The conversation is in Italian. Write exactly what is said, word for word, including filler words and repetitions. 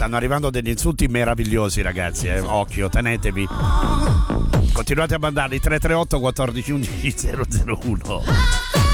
stanno arrivando degli insulti meravigliosi, ragazzi, eh. Occhio, tenetevi. Continuate a mandarli tre tre otto quattordici undici zero zero uno.